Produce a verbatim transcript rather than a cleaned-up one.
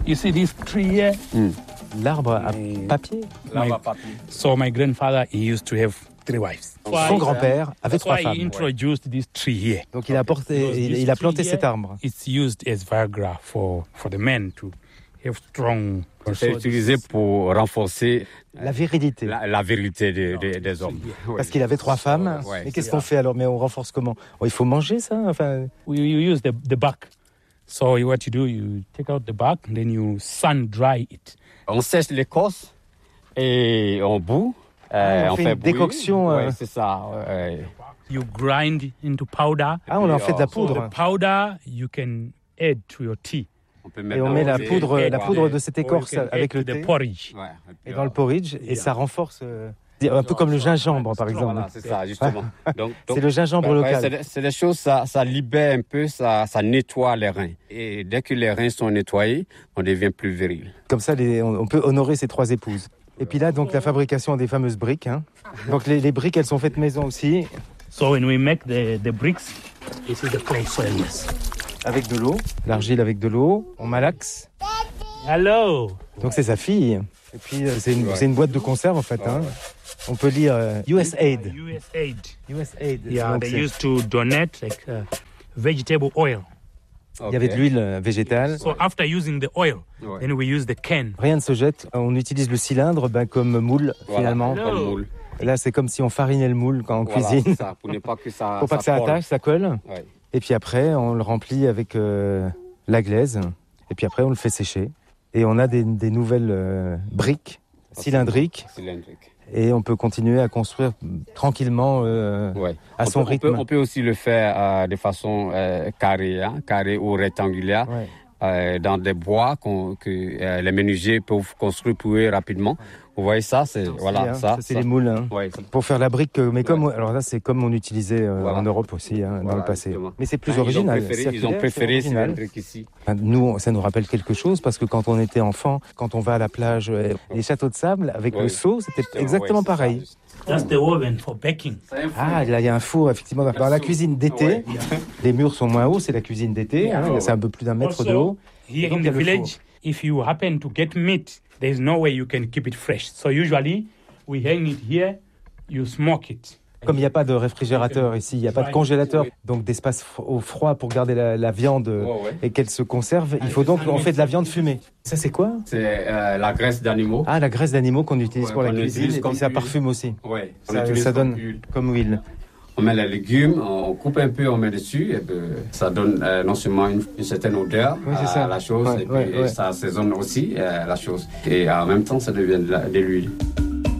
You see this tree here? Mm. L'arbre à papier. My, so my grandfather, he used to have three wives. Son grand-père avait That's trois why he femmes. introduced this tree here. Donc il a, porté, il, il a planté cet arbre. It's used as Viagra for, for the men to have strong... C'est utilisé pour renforcer la virilité, la, la virilité de, de, des hommes. Parce qu'il avait trois femmes. Ouais. Mais qu'est-ce qu'on fait alors? Mais on renforce comment? oh, Il faut manger ça enfin... We you use the, the bark. So what you do, you take out the bark, and then you sun dry it. On sèche l'écorce et on bout. Euh, on, on fait, fait une décoction. Oui, euh... ouais, c'est ça. Ouais. You grind into powder. Ah, on en fait de la So poudre. the powder you can add to your tea. On peut et on met la poudre, la poudre de cette écorce avec le thé. Porridge. Ouais, et, et dans le porridge, et ça renforce... Euh... Un peu comme le gingembre, par exemple. Voilà, c'est ça, justement. Donc, donc, c'est le gingembre bah, local. Ouais, c'est, des, c'est des choses, ça, ça libère un peu, ça, ça nettoie les reins. Et dès que les reins sont nettoyés, on devient plus viril. Comme ça, les, on, on peut honorer ses trois épouses. Et puis là, donc, la fabrication des fameuses briques. Hein. Donc, les, les briques, elles sont faites maison aussi. So when we make the, the bricks, this is the clay soil, yes. Avec de l'eau, l'argile avec de l'eau, on malaxe. Hello. Donc, c'est sa fille. Et puis, c'est une, ouais. c'est une boîte de conserve, en fait. Ouais, hein. Ouais. On peut lire euh, U S A I D. U S A I D. U S A I D. Yeah, they used to donate like uh, vegetable oil. Okay. Il y avait de l'huile végétale. So after using the oil, ouais. then we use the can. Rien ne se jette. On utilise le cylindre ben, comme moule, voilà, finalement. Comme moule. Là, c'est comme si on farinait le moule quand on voilà, cuisine. Ça, pour ne pas que ça, pour pas ça que ça colle. attache, ça colle. Ouais. Et puis après, on le remplit avec euh, la glaise. Et puis après, on le fait sécher. Et on a des, des nouvelles euh, briques cylindriques. Cylindrique. Et on peut continuer à construire tranquillement euh, ouais. à on son peut, rythme. On peut, on peut aussi le faire euh, de façon euh, carrée, hein, carrée ou rectangulaire, ouais. euh, dans des bois qu'on, que euh, les menuisiers peuvent construire pour eux rapidement. Vous voyez ça, c'est ça, voilà hein, ça. ça c'est ça. les moules hein, ouais, pour faire la brique. Mais comme ouais. alors là, c'est comme on utilisait euh, voilà. en Europe aussi hein, voilà, dans le passé. Justement. Mais c'est plus hein, original. Ils ont préféré, ils ont préféré cylindrique ici. Nous, ça nous rappelle quelque chose parce que quand on était enfant, quand on va à la plage, les châteaux de sable avec ouais. le seau, c'était justement, exactement ouais, pareil. Ça. That's the oven for baking. Ah, là, il y a un four, effectivement. Dans la cuisine d'été, ouais. les murs sont moins hauts, c'est la cuisine d'été. Yeah. Hein, c'est un peu plus d'un mètre also, de haut. Here in the village, if you happen to get meat, there's no way you can keep it fresh. So usually, we hang it here, you smoke it. Comme il n'y a pas de réfrigérateur ici, il n'y a pas de congélateur, donc d'espace au froid pour garder la, la viande oh, ouais. et qu'elle se conserve, il faut donc on fait de la viande fumée. Ça c'est quoi? C'est euh, la graisse d'animaux. Ah, la graisse d'animaux qu'on utilise ouais, pour la cuisine et puis ça parfume aussi. Ouais, ça, ça donne comme huile. comme huile. On met les légumes, on coupe un peu, on met dessus, et ben, ça donne euh, non seulement une, une certaine odeur oui, à la chose, ouais, et puis ouais, ouais. ça assaisonne aussi euh, la chose. Et en même temps, ça devient de, la, de l'huile.